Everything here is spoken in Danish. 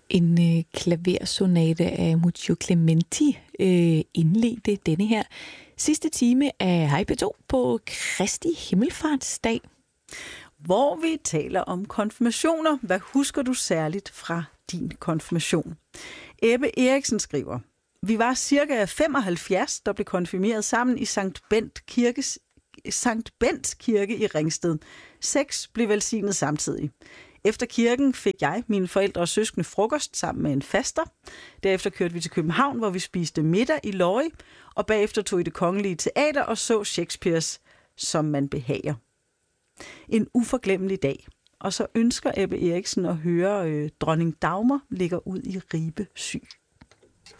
En klaversonate af Muccio Clementi indledte denne her sidste time af Hej P2 på Kristi Himmelfartsdag. Hvor vi taler om konfirmationer. Hvad husker du særligt fra din konfirmation? Ebbe Eriksen skriver: Vi var cirka 75, der blev konfirmeret sammen i Sankt Bendts Kirke i Ringsted. 6 blev velsignet samtidig. Efter kirken fik jeg, mine forældre og søskende frokost sammen med en faster. Derefter kørte vi til København, hvor vi spiste middag i Lorry, og bagefter tog i Det Kongelige Teater og så Shakespeares Som man behager. En uforglemmelig dag. Og så ønsker Ebbe Eriksen at høre Dronning Dagmar ligger ud i Ribe syg.